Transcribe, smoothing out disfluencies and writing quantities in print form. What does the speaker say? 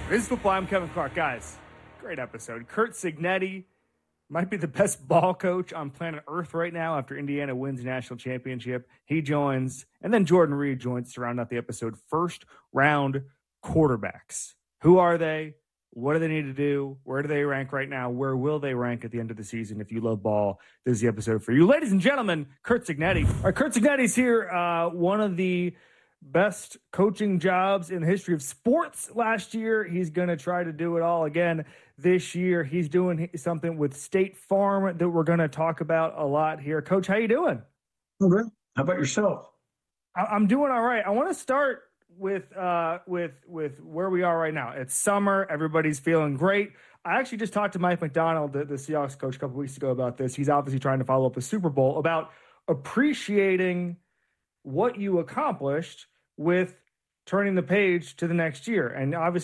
This is Football. I'm Kevin Clark. Guys, great episode. Curt Cignetti might be the best ball coach on planet Earth right now after Indiana wins the national championship. He joins, and then Jordan Reed joins to round out the episode. First round quarterbacks. Who are they? What do they need to do? Where do they rank right now? Where will they rank at the end of the season? If you love ball, this is the episode for you. Ladies and gentlemen, Curt Cignetti. All right, Curt Cignetti's here. One of the best coaching jobs in the history of sports last year. He's going to try to do it all again this year. He's doing something with State Farm that we're going to talk about a lot here. Coach, how you doing? Okay. How about yourself? I'm doing all right. I want to start with where we are right now. It's summer. Everybody's feeling great. I actually just talked to Mike Macdonald, the Seahawks coach, a couple weeks ago about this. He's obviously trying to follow up the Super Bowl, about appreciating what you accomplished with turning the page to the next year. And obviously,